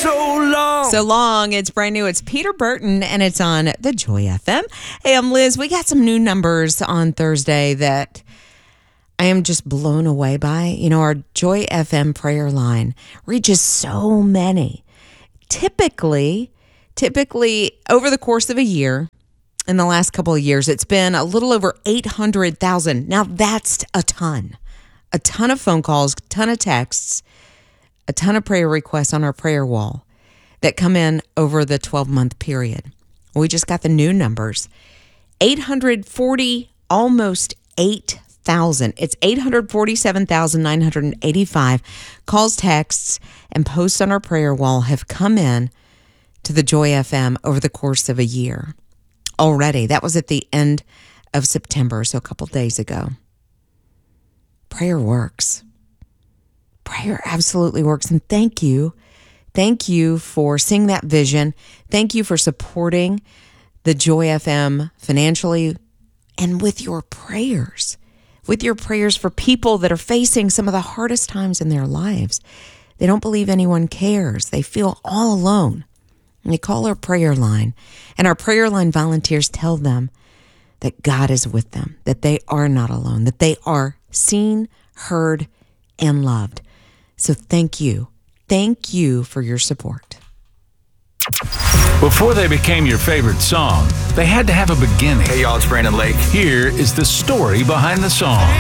so long. So long. It's brand new. It's Peter Burton, and it's on the Joy FM. Hey, I'm Liz. We got some new numbers on Thursday that I am just blown away by. You know, our Joy FM prayer line reaches so many. Typically, over the course of a year, in the last couple of years, it's been a little over 800,000. Now, that's a ton. A ton of phone calls, a ton of texts, a ton of prayer requests on our prayer wall that come in over the 12-month period. We just got the new numbers. 840, almost 8,000. It's 847,985 calls, texts, and posts on our prayer wall have come in to the Joy FM over the course of a year already. That was at the end of September, so a couple days ago. Prayer works. Prayer absolutely works. And thank you. Thank you for seeing that vision. Thank you for supporting the Joy FM financially and with your prayers. With your prayers for people that are facing some of the hardest times in their lives. They don't believe anyone cares. They feel all alone. And they call our prayer line. And our prayer line volunteers tell them that God is with them, that they are not alone, that they are seen, heard, and loved. So thank you. Thank you for your support. Before they became your favorite song, they had to have a beginning. Hey, y'all, it's Brandon Lake. Here is the story behind the song.